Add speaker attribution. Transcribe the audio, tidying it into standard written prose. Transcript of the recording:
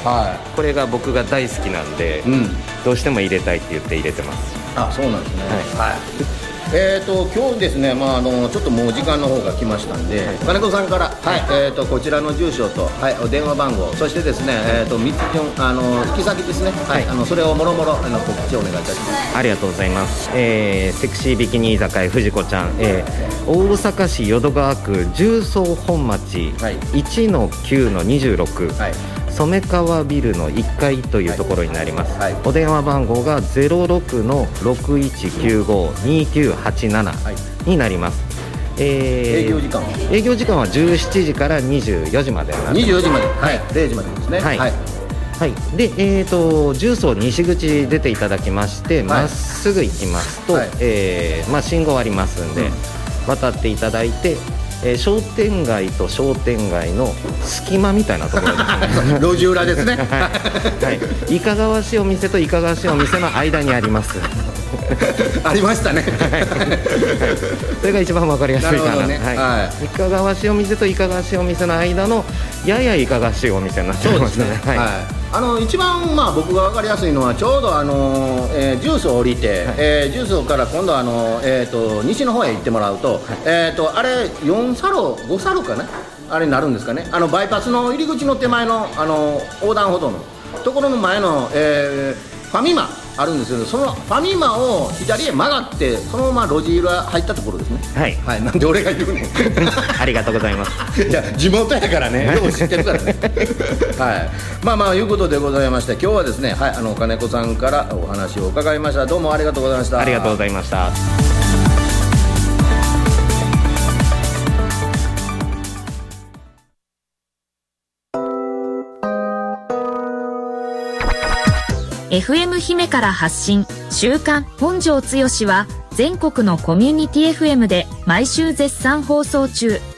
Speaker 1: これが僕が大好きなんで、どうしても入れたいって言って入れてます。
Speaker 2: そうなんですね。今日ですね、ちょっともう時間の方が来ましたんで、金子さんから、こちらの住所と、お電話番号、そしてですね、3つ行き先ですね、それをもろもろ告知をお願いいたします。
Speaker 1: ありがとうございます。セクシービキニ居酒屋藤子ちゃん、大阪市淀川区十三本町、1-9-26、染川ビルの1階というところになります。お電話番号が 06-6195-2987 になります。
Speaker 2: 営業時間は
Speaker 1: 17時から24時まで
Speaker 2: 24時まで、0時までですね。
Speaker 1: で、重曹西口出ていただきまして、まっすぐ行きますと、信号ありますんで、渡っていただいて、商店街と商店街の隙間みたいなところですね。
Speaker 2: 路地裏ですね。
Speaker 1: いかがわしいお店といかがわしいお店の間にあります。
Speaker 2: ありましたね。
Speaker 1: それが一番わかりやすいかな。いかがわしいお店といかがわしいお店の間のややいかがわしいお店になってますね。
Speaker 2: 一番僕が分かりやすいのはちょうど重曹を降りて、重曹から今度西の方へ行ってもらうと、あれ4サロ5サロかな、あれになるんですかね。バイパスの入り口の手前の横断歩道のところの前の、ファミマあるんですけど、そのファミマを左へ曲がってそのまま路地裏入ったところですね。なんで俺が言うねん。
Speaker 1: ありがとうございます。
Speaker 2: いや地元やからね、よう知ってるからね。いうことでございまして、今日はですね、金子さんからお話を伺いました。どうもありがとうございました。
Speaker 1: ありがとうございました。
Speaker 3: FM 姫から発信、週刊本庄剛志は全国のコミュニティ FM で毎週絶賛放送中。